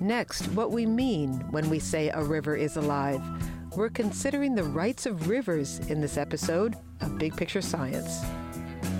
Next, what we mean when we say a river is alive. We're considering the rights of rivers in this episode of Big Picture Science.